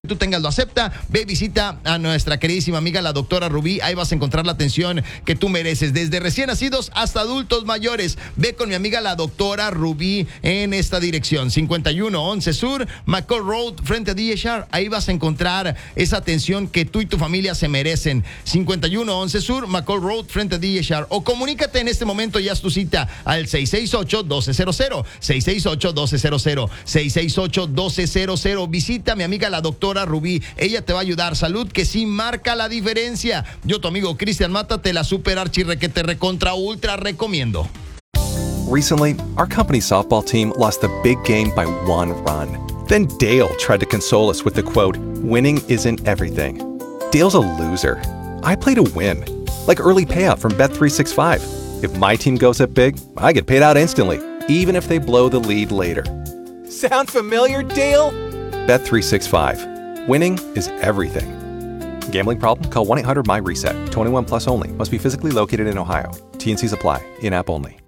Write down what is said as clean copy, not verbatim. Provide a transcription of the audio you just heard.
tú tengas lo acepta. Ve, visita a nuestra queridísima amiga la doctora Rubí. Ahí vas a encontrar la atención que tú mereces, desde recién nacidos hasta adultos mayores. Ve con mi amiga la doctora Rubí en esta dirección, 5111 Sur McCall Road, frente a DHR. Ahí vas a encontrar esa atención que tú y tu familia se merecen. 5111 Sur McCall Road, frente a DHR. O comunícate en este momento, ya es tu cita, al 668-1200, 668-1200, 668-1200. Visita a mi amiga la doctora Rubí. Ella te va a ayudar. Salud que sí marca la diferencia. Yo, tu amigo Cristian Mata, te la super archirre que te recontra ultra recomiendo. Recently, our company's softball team lost the big game by 1 run. Then Dale tried to console us with the quote, "Winning isn't everything." Dale's a loser. I play to win. Like early payout from Bet365. If my team goes up big, I get paid out instantly, even if they blow the lead later. Sound familiar, Dale? Bet365. Winning is everything. Gambling problem? Call 1-800-MY-RESET. 21 plus only. Must be physically located in Ohio. T&Cs apply. In-app only.